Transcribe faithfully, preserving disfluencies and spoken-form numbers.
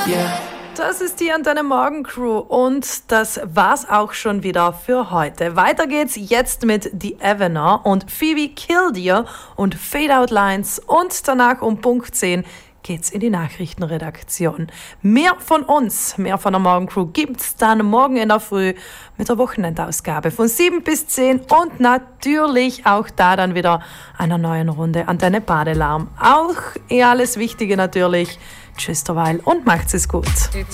Yeah. Das ist die Antenne Morgen Crew und das war's auch schon wieder für heute. Weiter geht's jetzt mit The Evener und Phoebe Killdeer und Fade Out Lines und danach um Punkt zehn geht's in die Nachrichtenredaktion. Mehr von uns, mehr von der Morgen Crew gibt's dann morgen in der Früh mit der Wochenendausgabe von sieben bis zehn und natürlich auch da dann wieder einer neuen Runde Antenne Badelarm. Auch eh alles Wichtige natürlich. Tschüss derweil und macht's es gut.